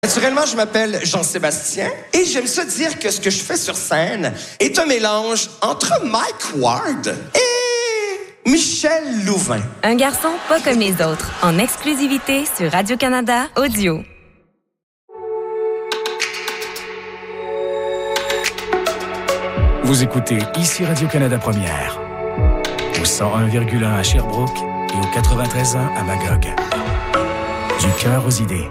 Naturellement, je m'appelle Jean-Sébastien et j'aime ça dire que ce que je fais sur scène est un mélange entre Mike Ward et Michel Louvain. Un garçon pas comme les autres, en exclusivité sur Radio-Canada Audio. Vous écoutez ici Radio-Canada Première, au 101,1 à Sherbrooke et au 93.1 à Magog. Du cœur aux idées.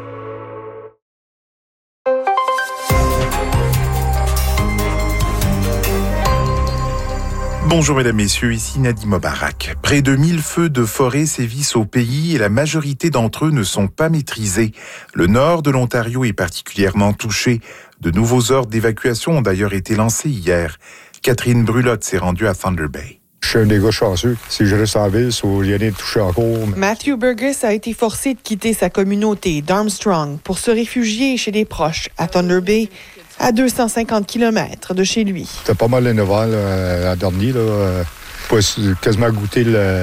Bonjour mesdames, messieurs, ici Nadim Mobarak. Près de 1000 feux de forêt sévissent au pays et la majorité d'entre eux ne sont pas maîtrisés. Le nord de l'Ontario est particulièrement touché. De nouveaux ordres d'évacuation ont d'ailleurs été lancés hier. Catherine Brulotte s'est rendue à Thunder Bay. Je suis un des gars chanceux. Si je reste en ville, il y a rien de touché encore. Matthew Burgess a été forcé de quitter sa communauté d'Armstrong pour se réfugier chez des proches à Thunder Bay, à 250 km de chez lui. C'était pas mal l'énervant, la dernière. Quasiment goûté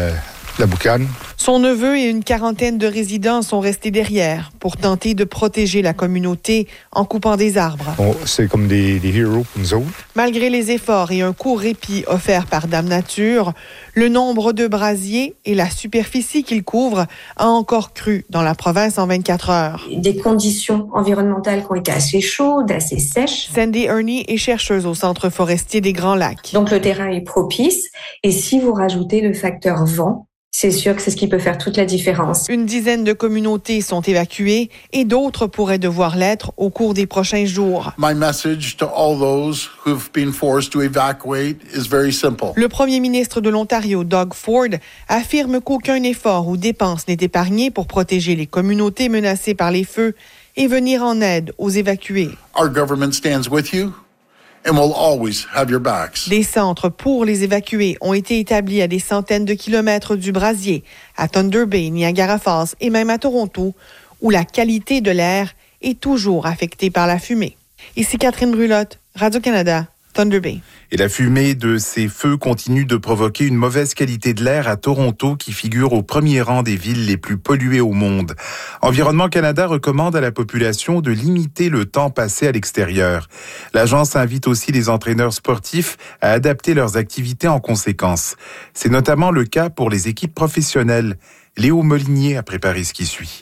la boucane. Son neveu et une quarantaine de résidents sont restés derrière pour tenter de protéger la communauté en coupant des arbres. C'est comme des héros pour nous autres. Malgré les efforts et un court répit offert par Dame Nature, le nombre de brasiers et la superficie qu'ils couvrent a encore cru dans la province en 24 heures. Des conditions environnementales qui ont été assez chaudes, assez sèches. Sandy Ernie est chercheuse au Centre forestier des Grands Lacs. Donc le terrain est propice et si vous rajoutez le facteur vent, c'est sûr que c'est ce qui peut faire toute la différence. Une dizaine de communautés sont évacuées et d'autres pourraient devoir l'être au cours des prochains jours. My message to all those who've been forced to evacuate is very simple. Le premier ministre de l'Ontario, Doug Ford, affirme qu'aucun effort ou dépense n'est épargné pour protéger les communautés menacées par les feux et venir en aide aux évacués. Our government stands with you. And we'll always have your backs. Des centres pour les évacués ont été établis à des centaines de kilomètres du brasier, à Thunder Bay, Niagara Falls et même à Toronto, où la qualité de l'air est toujours affectée par la fumée. Ici Catherine Brulotte, Radio-Canada, Thunder Bay. Et la fumée de ces feux continue de provoquer une mauvaise qualité de l'air à Toronto qui figure au premier rang des villes les plus polluées au monde. Environnement Canada recommande à la population de limiter le temps passé à l'extérieur. L'agence invite aussi les entraîneurs sportifs à adapter leurs activités en conséquence. C'est notamment le cas pour les équipes professionnelles. Léo Molinier a préparé ce qui suit.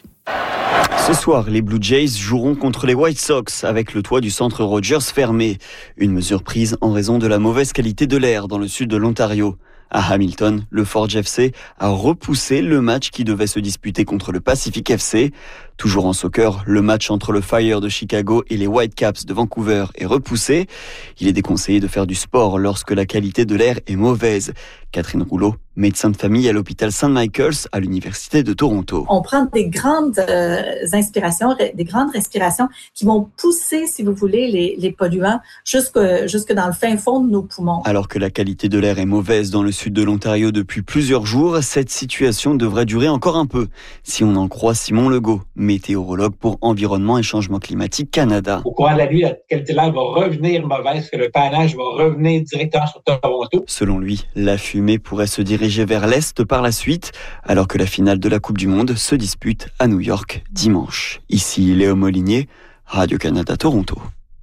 Ce soir, les Blue Jays joueront contre les White Sox avec le toit du centre Rogers fermé. Une mesure prise en raison de la mauvaise qualité de l'air dans le sud de l'Ontario. À Hamilton, le Forge FC a repoussé le match qui devait se disputer contre le Pacific FC. Toujours en soccer, le match entre le Fire de Chicago et les Whitecaps de Vancouver est repoussé. Il est déconseillé de faire du sport lorsque la qualité de l'air est mauvaise. Catherine Rouleau, médecin de famille à l'hôpital St. Michael's à l'Université de Toronto. On prend des grandes inspirations, des grandes respirations qui vont pousser, si vous voulez, les polluants jusque dans le fin fond de nos poumons. Alors que la qualité de l'air est mauvaise dans le sud de l'Ontario depuis plusieurs jours, cette situation devrait durer encore un peu, si on en croit Simon Legault, météorologue pour Environnement et Changement Climatique Canada. Au courant de la nuit, la qualité de l'air va revenir mauvaise, que le panache va revenir directement sur Toronto. Selon lui, la fumée pourrait se diriger vers l'Est par la suite, alors que la finale de la Coupe du Monde se dispute à New York dimanche. Ici Léo Molinier, Radio-Canada Toronto.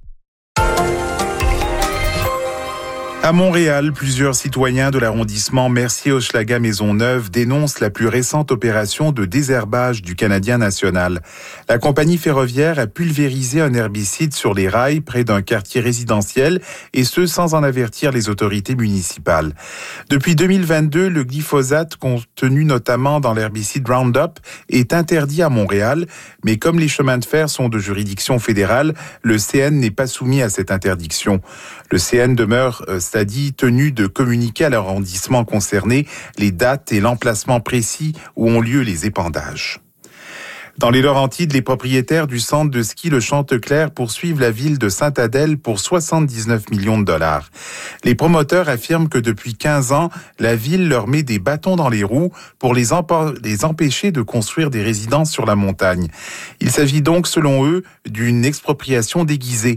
À Montréal, plusieurs citoyens de l'arrondissement Mercier-Hochelaga-Maisonneuve dénoncent la plus récente opération de désherbage du Canadien national. La compagnie ferroviaire a pulvérisé un herbicide sur les rails près d'un quartier résidentiel, et ce sans en avertir les autorités municipales. Depuis 2022, le glyphosate contenu notamment dans l'herbicide Roundup est interdit à Montréal, mais comme les chemins de fer sont de juridiction fédérale, le CN n'est pas soumis à cette interdiction. Le CN demeure tenu de communiquer à l'arrondissement concerné les dates et l'emplacement précis où ont lieu les épandages. Dans les Laurentides, les propriétaires du centre de ski Le Chanteclair poursuivent la ville de Sainte-Adèle pour 79 millions de dollars. Les promoteurs affirment que depuis 15 ans, la ville leur met des bâtons dans les roues pour les empêcher de construire des résidences sur la montagne. Il s'agit donc, selon eux, d'une expropriation déguisée.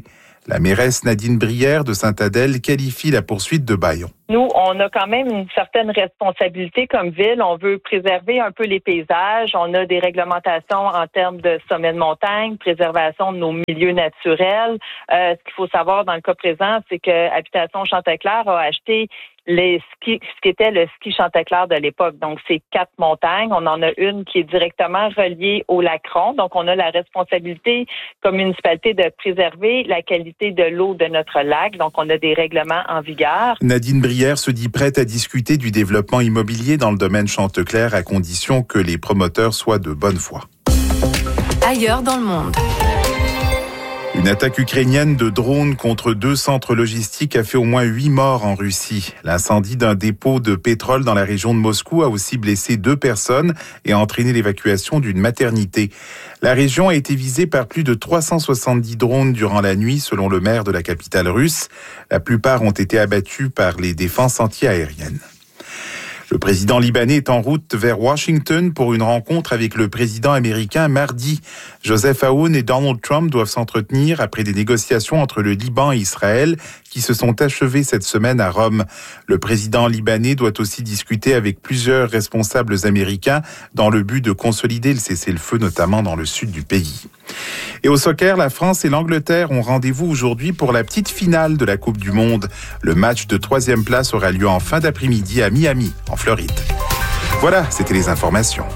La mairesse Nadine Brière de Sainte-Adèle qualifie la poursuite de Bayon. Nous, on a quand même une certaine responsabilité comme ville. On veut préserver un peu les paysages. On a des réglementations en termes de sommets de montagne, préservation de nos milieux naturels. Ce qu'il faut savoir dans le cas présent, c'est que Habitation Chanteclair a acheté ce qui était le ski Chanteclair de l'époque. Donc, c'est 4 montagnes. On en a une qui est directement reliée au lac Ron. Donc, on a la responsabilité comme municipalité de préserver la qualité de l'eau de notre lac. Donc, on a des règlements en vigueur. Nadine Brière se dit prête à discuter du développement immobilier dans le domaine Chanteclair à condition que les promoteurs soient de bonne foi. Ailleurs dans le monde. Une attaque ukrainienne de drones contre 2 centres logistiques a fait au moins 8 morts en Russie. L'incendie d'un dépôt de pétrole dans la région de Moscou a aussi blessé 2 personnes et a entraîné l'évacuation d'une maternité. La région a été visée par plus de 370 drones durant la nuit, selon le maire de la capitale russe. La plupart ont été abattus par les défenses anti-aériennes. Le président libanais est en route vers Washington pour une rencontre avec le président américain mardi. Joseph Aoun et Donald Trump doivent s'entretenir après des négociations entre le Liban et Israël qui se sont achevées cette semaine à Rome. Le président libanais doit aussi discuter avec plusieurs responsables américains dans le but de consolider le cessez-le-feu, notamment dans le sud du pays. Et au soccer, la France et l'Angleterre ont rendez-vous aujourd'hui pour la petite finale de la Coupe du Monde. Le match de 3e place aura lieu en fin d'après-midi à Miami, en Floride. Voilà, c'était les informations.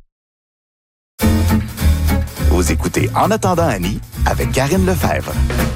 Vous écoutez En attendant Annie avec Karine Lefebvre.